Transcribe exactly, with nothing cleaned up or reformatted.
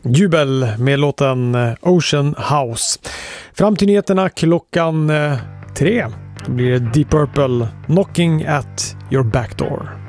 Jubel med låten Ocean House. Fram till nyheterna klockan tre. Då blir det Deep Purple, Knocking at Your Back Door.